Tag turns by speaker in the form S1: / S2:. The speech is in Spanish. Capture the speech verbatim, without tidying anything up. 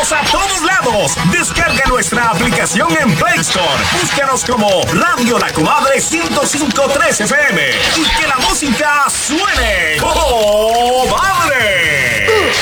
S1: Estamos a todos lados. Descarga nuestra aplicación en Play Store. Búscanos como Radio La Comadre ciento cinco punto tres F M y que la música